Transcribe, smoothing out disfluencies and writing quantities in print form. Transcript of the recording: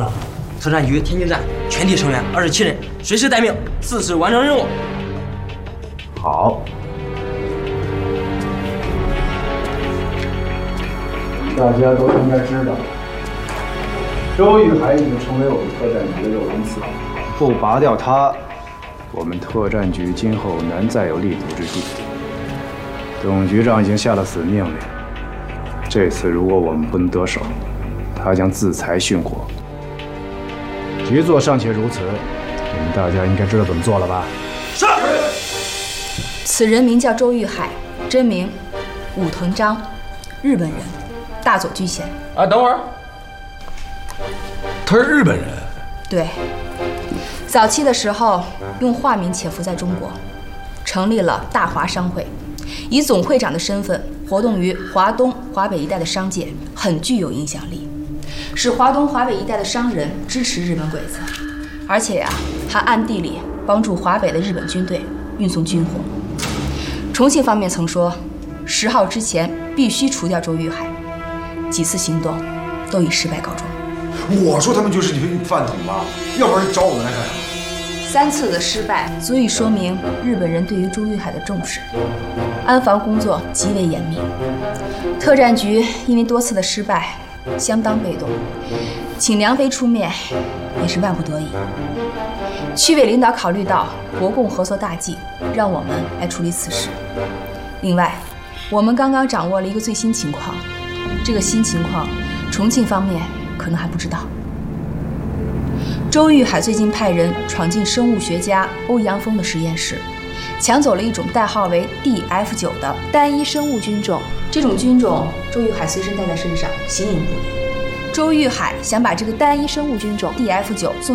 长，特战局天津站全体成员27人，随时待命，誓死完成任务。 好。大家都应该知道，周玉海已经成为我们特战局的肉身刺，不拔掉他，我们特战局今后难再有立足之地。董局长已经下了死命令，这次如果我们不能得手，他将自裁殉国。局座尚且如此，你们大家应该知道怎么做了吧？ 是。 此人名叫周玉海，真名武藤章，日本人，大佐居衔。 啊，等会儿，他是日本人？ 对，早期的时候用化名潜伏在中国，成立了大华商会，以总会长的身份活动于华东、华北一带的商界，很具有影响力，使华东、华北一带的商人支持日本鬼子，而且呀，还暗地里帮助华北的日本军队运送军火。重庆方面曾说，10号之前必须除掉周玉海，几次行动都以失败告终。 我说他们就是你饭桶吧，要不然找我们来干啥 ？3次的失败足以说明日本人对于周玉海的重视，安防工作极为严密。特战局因为多次的失败，相当被动，请梁飞出面也是万不得已。区委领导考虑到国共合作大计，让我们来处理此事。另外，我们刚刚掌握了一个最新情况，这个新情况，重庆方面可能还不知道。周玉海最近派人闯进生物学家欧阳锋的实验室，抢走了一种代号为 DF9 的单一生物菌种。这种菌种，周玉海随身带在身上，形影不离。周玉海想把这个单一生物菌种 DF9 送